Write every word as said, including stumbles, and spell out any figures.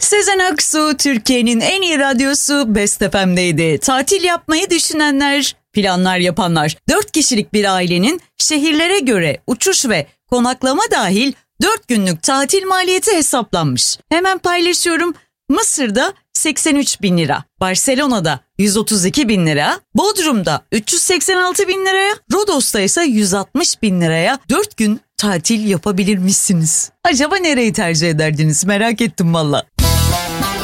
Sezen Aksu, Türkiye'nin en iyi radyosu Best F M'deydi. Tatil yapmayı düşünenler, planlar yapanlar, dört kişilik bir ailenin şehirlere göre uçuş ve konaklama dahil dört günlük tatil maliyeti hesaplanmış. Hemen paylaşıyorum. Mısır'da seksen üç bin lira, Barcelona'da yüz otuz iki bin lira, Bodrum'da üç yüz seksen altı bin liraya, Rodos'ta ise yüz altmış bin liraya dört gün tatil yapabilir misiniz? Acaba nereyi tercih ederdiniz, merak ettim valla.